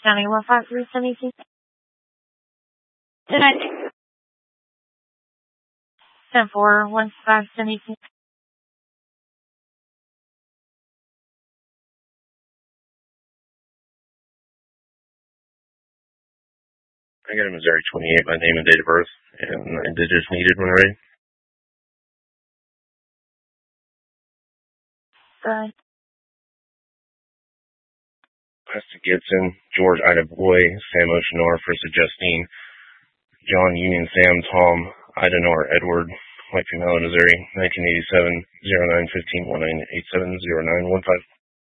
County 15372. 10-4-1572. I got a Missouri 28 by name and date of birth, and digits needed when ready. Good. Master Gibson, George Ida Boy, Sam Oceanar, Frissa Justine, John Union Sam, Tom Idanar Edward, White Female, Missouri, 1987, 0915 1987 0915.